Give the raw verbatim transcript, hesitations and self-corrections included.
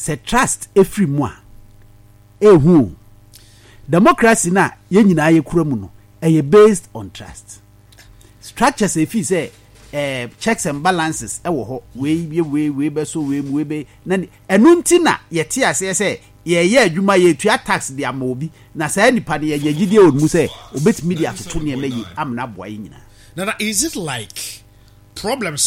se trust every mu a ehu democracy na ye nyina ye kura mu no e based on trust structures if you say eh checks and balances e wo ho we we we be so we we be na enu nti na ye tie ase say ye ye adwuma ye tua tax de ama obi na say nipa de ye gidie odmu say obetimi de atoto ne emayi amna boa ye nyina. Now, is it like problems